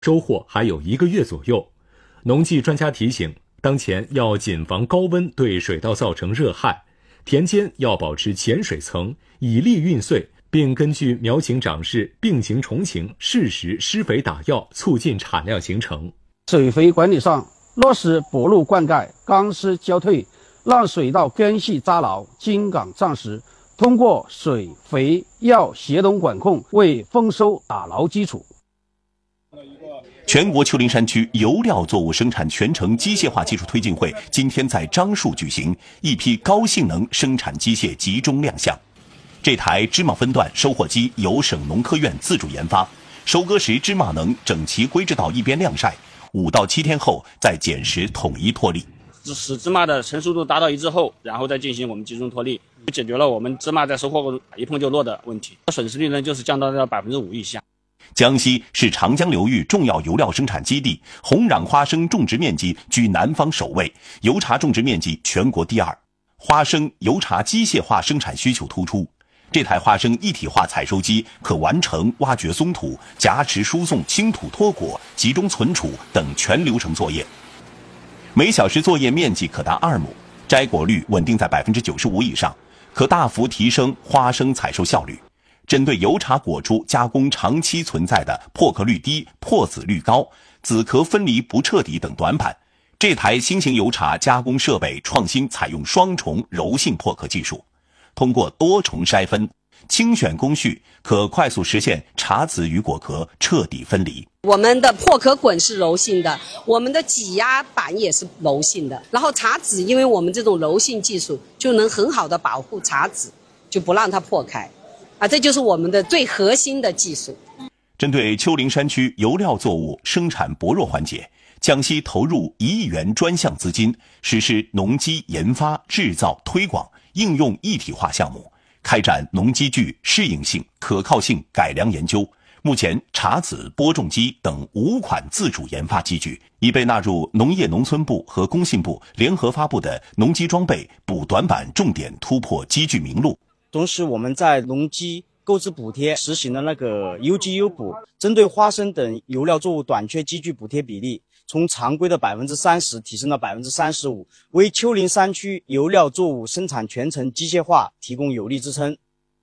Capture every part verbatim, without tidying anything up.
收获还有一个月左右。农技专家提醒，当前要谨防高温对水稻造成热害，田间要保持浅水层，以粒运穗，并根据苗情长势、病情虫情，适时施肥打药，促进产量形成。 水肥管理上，落实薄露灌溉、干湿浇退，让水稻根系扎牢、茎秆扎实。通过水肥药协同管控，为丰收打牢基础。 全国丘陵山区油料作物生产全程机械化技术推进会今天在樟树举行，一批高性能生产机械集中亮相。这台芝麻分段收获机由省农科院自主研发，收割时芝麻能整齐归置到一边晾晒，五到七天后再捡拾统一脱粒， 使芝麻的成熟度达到一致后，然后再进行我们集中脱粒，解决了我们芝麻在收获过程一碰就落的问题，损失率呢就是降到了百分之五以下。 江西是长江流域重要油料生产基地，红瓤花生种植面积居南方首位，油茶种植面积全国第二。花生、油茶机械化生产需求突出，这台花生一体化采收机可完成挖掘松土、夹持输送清土脱果、集中存储等全流程作业，每小时作业面积可达二亩，摘果率稳定在百分之九十五以上，可大幅提升花生采收效率。针对油茶果株加工长期存在的破壳率低、破籽率高、籽壳分离不彻底等短板，这台新型油茶加工设备创新采用双重柔性破壳技术，通过多重筛分、精选工序，可快速实现茶籽与果壳彻底分离。 我们的破壳滚是柔性的，我们的挤压板也是柔性的，然后茶籽因为我们这种柔性技术，就能很好的保护茶籽，就不让它破开。啊，这就是我们的最核心的技术。 针对丘陵山区油料作物生产薄弱环节，江西投入一亿元专项资金，实施农机研发、制造、推广、应用一体化项目，开展农机具适应性、可靠性改良研究。目前，茶籽、播种机等五款自主研发机具已被纳入农业农村部和工信部联合发布的农机装备补短板重点突破机具名录。 同时，我们在农机购置补贴实行了那个优机优补，针对花生等油料作物短缺机具补贴比例从常规的百分之三十提升到百分之三十五，为丘陵山区油料作物生产全程机械化提供有力支撑。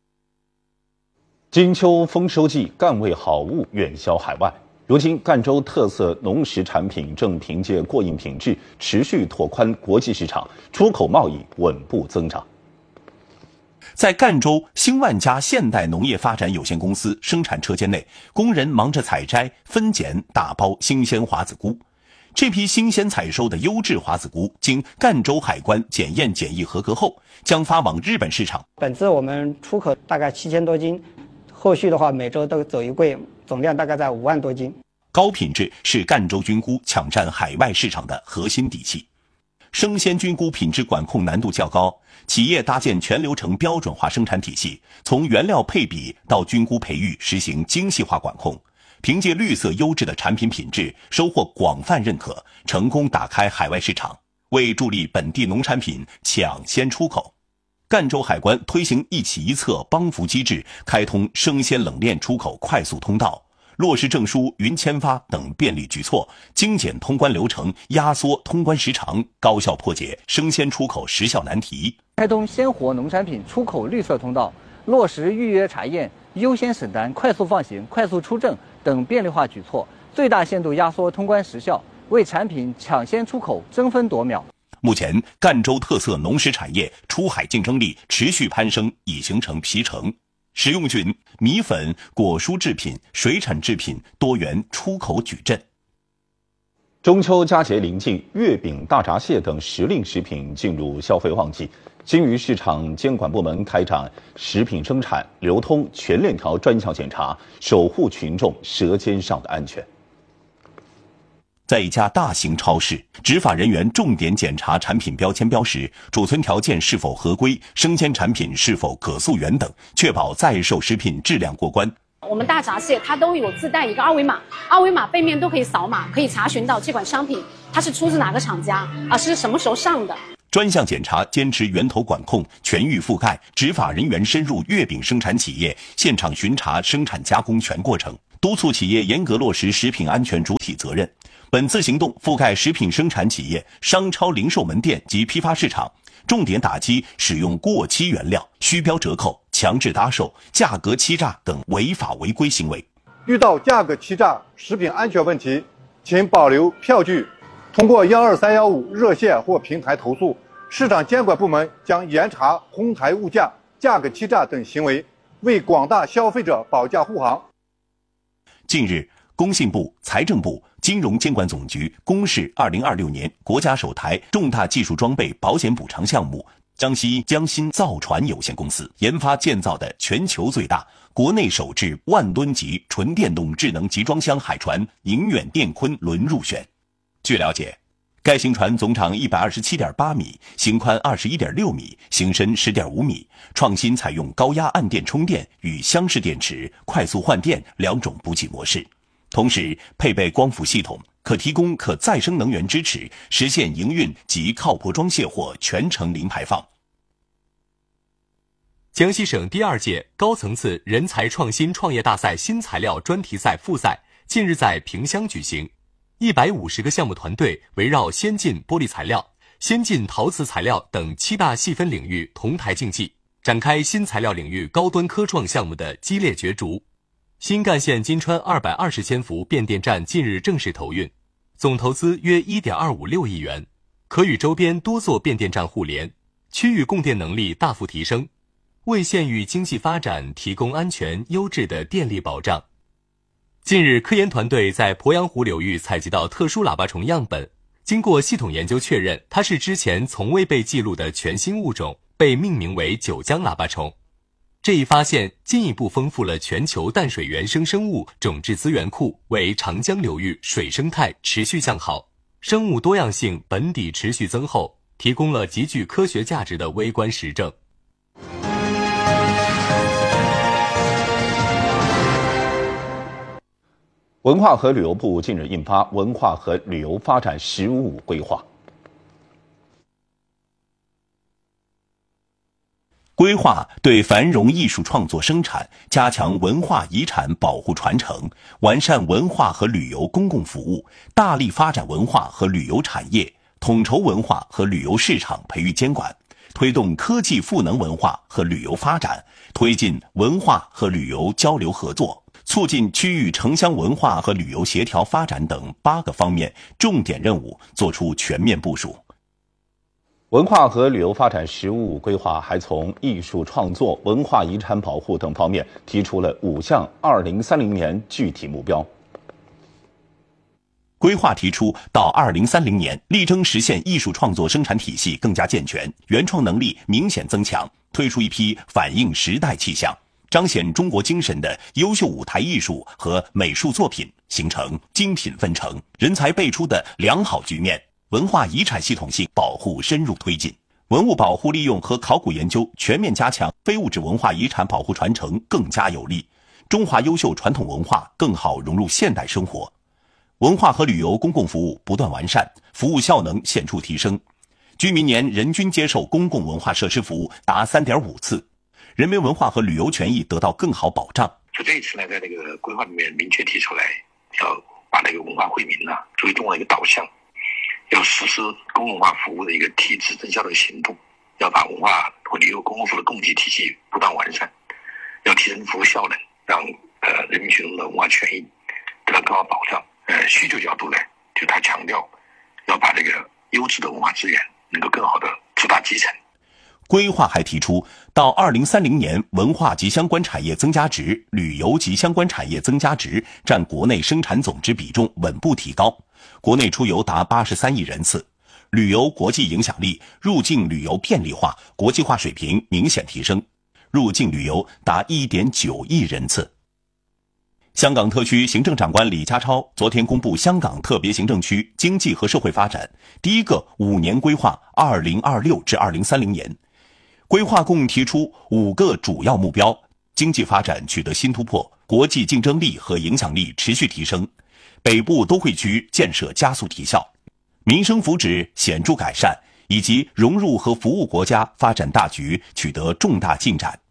金秋丰收季，赣味好物远销海外。如今，赣州特色农食产品正凭借过硬品质，持续拓宽国际市场，出口贸易稳步增长。 在赣州兴万家现代农业发展有限公司生产车间内，工人忙着采摘、分拣、打包新鲜华子菇。这批新鲜采收的优质华子菇，经赣州海关检验检疫合格后，将发往日本市场。 本次我们出口大概七千多斤，后续的话每周都走一柜，总量大概在五万多斤。 高品质是赣州菌菇抢占海外市场的核心底气。生鲜菌菇品质管控难度较高，企业搭建全流程标准化生产体系，从原料配比到菌菇培育实行精细化管控，凭借绿色优质的产品品质收获广泛认可，成功打开海外市场，为助力本地农产品抢先出口。赣州海关推行一企一策帮扶机制，开通生鲜冷链出口快速通道，落实证书云签发等便利举措，精简通关流程，压缩通关时长，高效破解生鲜出口时效难题。 开通鲜活农产品出口绿色通道，落实预约查验、优先审单、快速放行、快速出证等便利化举措，最大限度压缩通关时效，为产品抢先出口争分夺秒。 目前，赣州特色农食产业出海竞争力持续攀升，已形成皮城。食用菌、米粉、果蔬制品、水产制品多元出口矩阵。 中秋佳节临近，月饼、大闸蟹等时令食品进入消费旺季。金鱼市场监管部门开展食品生产、流通全链条专项检查，守护群众舌尖上的安全。 在一家大型超市，执法人员重点检查产品标签标识、储存条件是否合规、生鲜产品是否可溯源等，确保在售食品质量过关。 我们大闸蟹它都有自带一个二维码，二维码背面都可以扫码，可以查询到这款商品它是出自哪个厂家啊，是什么时候上的。 专项检查坚持源头管控、全域覆盖，执法人员深入月饼生产企业，现场巡查生产加工全过程， 督促企业严格落实食品安全主体责任。本次行动覆盖食品生产企业、商超零售门店及批发市场，重点打击使用过期原料、虚标折扣、强制搭售、价格欺诈等违法违规行为。 遇到价格欺诈、食品安全问题，请保留票据，通过幺二三幺五热线或平台投诉。市场监管部门将严查哄抬物价、价格欺诈等行为，为广大消费者保驾护航。 近日，工信部、财政部、金融监管总局公示二零二六年国家首台重大技术装备保险补偿项目江西江新造船有限公司研发建造的全球最大、国内首制万吨级纯电动智能集装箱海船宁远电鲲轮入选。据了解，该型船总长一百二十七点八米，型宽二十一点六米，型深十点五米，创新采用高压暗电充电与箱式电池、快速换电两种补给模式，同时配备光伏系统，可提供可再生能源支持，实现营运及靠泊装卸货全程零排放。 江西省第二届高层次人才创新创业大赛新材料专题赛复赛近日在萍乡举行。一百五十个项目团队围绕先进玻璃材料、先进陶瓷材料等七大细分领域同台竞技，展开新材料领域高端科创项目的激烈角逐。新干线金川二百二十千伏变电站近日正式投运，总投资约 一点二五六亿元，可与周边多座变电站互联，区域供电能力大幅提升，为县域经济发展提供安全优质的电力保障。近日，科研团队在鄱阳湖流域采集到特殊喇叭虫样本，经过系统研究确认，它是之前从未被记录的全新物种，被命名为九江喇叭虫。这一发现进一步丰富了全球淡水原生生物种质资源库，为长江流域水生态持续向好、生物多样性本底持续增厚提供了极具科学价值的微观实证。 文化和旅游部近日印发《文化和旅游发展“十五五”规划》。 规划对繁荣艺术创作生产、加强文化遗产保护传承、完善文化和旅游公共服务，大力发展文化和旅游产业，统筹文化和旅游市场培育监管，推动科技赋能文化和旅游发展，推进文化和旅游交流合作，促进区域城乡文化和旅游协调发展等八个方面重点任务作出全面部署。 文化和旅游发展“十五五”规划还从艺术创作、文化遗产保护等方面提出了五项二零三零年具体目标。 规划提出，到二零三零年，力争实现艺术创作生产体系更加健全，原创能力明显增强，推出一批反映时代气象、彰显中国精神的优秀舞台艺术和美术作品，形成精品纷呈、人才辈出的良好局面。文化遗产系统性保护深入推进，文物保护利用和考古研究全面加强，非物质文化遗产保护传承更加有力，中华优秀传统文化更好融入现代生活。文化和旅游公共服务不断完善，服务效能显著提升，居民年人均接受公共文化设施服务达 三点五次，人民文化和旅游权益得到更好保障。 就这一次呢，在这个规划里面明确提出来，要把那个文化惠民呢作为重要一个导向，要实施公共化服务的一个提质增效的行动，要把文化和旅游公共服务的供给体系不断完善，要提升服务效能，让呃人民群众的文化权益得到更好保障。呃，需求角度呢，就他强调要把这个优质的文化资源能够更好的触达基层。 规划还提出，到二零三零年，文化及相关产业增加值、旅游及相关产业增加值占国内生产总值比重稳步提高，国内出游达八十三亿人次，旅游国际影响力、入境旅游便利化、国际化水平明显提升，入境旅游达 一点九亿人次。香港特区行政长官李家超昨天公布香港特别行政区经济和社会发展第一个五年规划二零二六至二零三零年。规划共提出五个主要目标，经济发展取得新突破，国际竞争力和影响力持续提升，北部都会区建设加速提效，民生福祉显著改善，以及融入和服务国家发展大局取得重大进展。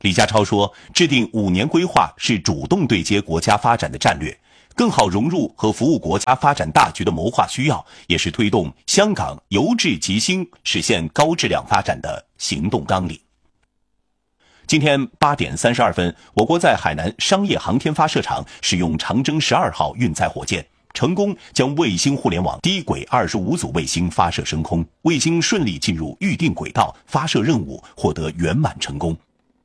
李家超说，制定五年规划是主动对接国家发展的战略，更好融入和服务国家发展大局的谋划需要，也是推动香港由治及兴实现高质量发展的行动纲领。今天八点三十二分，我国在海南商业航天发射场使用长征十二号运载火箭，成功将卫星互联网低轨二十五组卫星发射升空，卫星顺利进入预定轨道，发射任务获得圆满成功。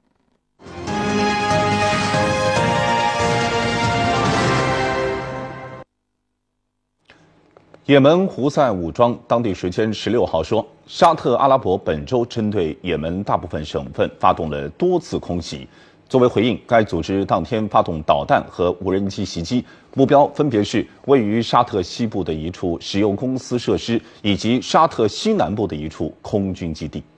也门胡塞武装当地时间十六号说，沙特阿拉伯本周针对也门大部分省份发动了多次空袭。作为回应，该组织当天发动导弹和无人机袭击，目标分别是位于沙特西部的一处石油公司设施，以及沙特西南部的一处空军基地。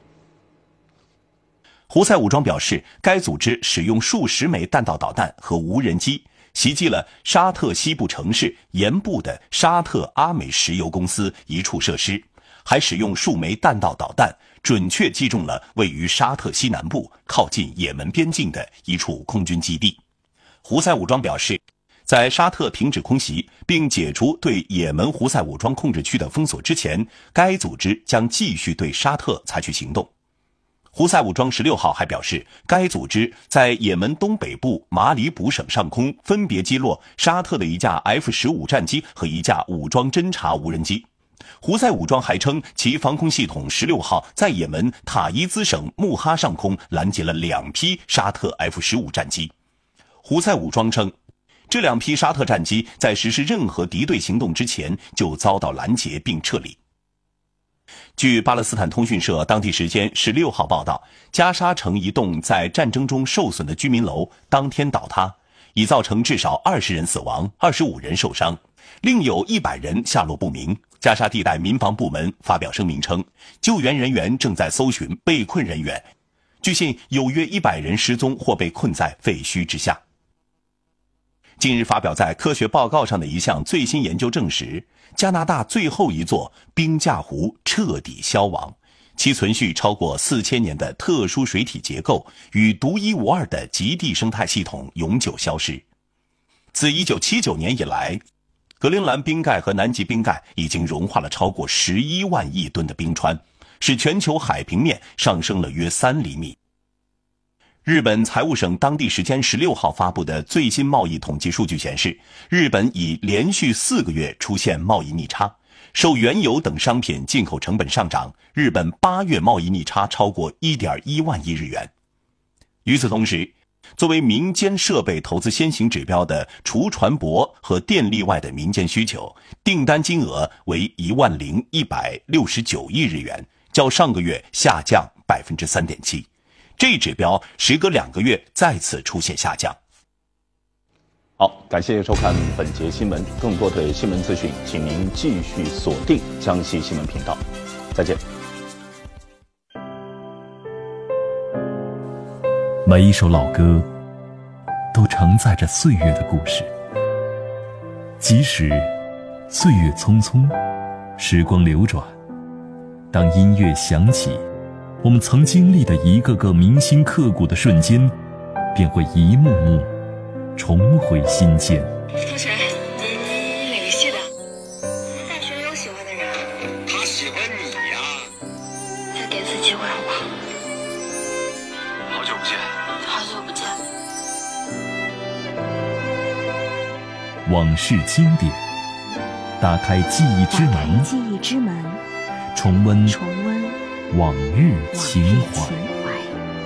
胡塞武装表示，该组织使用数十枚弹道导弹和无人机，袭击了沙特西部城市盐部的沙特阿美石油公司一处设施，还使用数枚弹道导弹准确击中了位于沙特西南部靠近也门边境的一处空军基地。胡塞武装表示，在沙特停止空袭并解除对也门胡塞武装控制区的封锁之前，该组织将继续对沙特采取行动。胡塞武装十六号还表示，该组织在也门东北部马里卜省上空分别击落沙特的一架 F 十五 战机和一架武装侦察无人机。胡塞武装还称，其防空系统十六号在也门塔伊兹省穆哈上空拦截了两批沙特 F 十五 战机。胡塞武装称，这两批沙特战机在实施任何敌对行动之前就遭到拦截并撤离。据巴勒斯坦通讯社当地时间十六号报道，加沙城一栋在战争中受损的居民楼当天倒塌，已造成至少二十人死亡，二十五人受伤，另有一百人下落不明。加沙地带民防部门发表声明称，救援人员正在搜寻被困人员，据信有约一百人失踪或被困在废墟之下。近日发表在科学报告上的一项最新研究证实，加拿大最后一座冰架湖彻底消亡，其存续超过四千年的特殊水体结构与独一无二的极地生态系统永久消失。自一九七九年以来，格陵兰冰盖和南极冰盖已经融化了超过十一万亿吨的冰川，使全球海平面上升了约三厘米。日本财务省当地时间十六号发布的最新贸易统计数据显示，日本已连续四个月出现贸易逆差，受原油等商品进口成本上涨，日本八月贸易逆差超过 一点一万亿日元。与此同时，作为民间设备投资先行指标的除船舶和电力外的民间需求订单金额为一万零一百六十九亿日元，较上个月下降 百分之三点七。这一指标时隔两个月再次出现下降。 好，感谢收看本节新闻，更多的新闻资讯，请您继续锁定江西新闻频道。再见。 每一首老歌都承载着岁月的故事，即使岁月匆匆，时光流转，当音乐响起，我们曾经历的一个个铭心刻骨的瞬间，便会一幕幕重回心间。 同学，你哪个系的？大学有喜欢的人？他喜欢你呀。再给次机会好不好？好久不见。好久不见。 往事经典，打开记忆之门， 记忆之门， 重温重温往日情怀。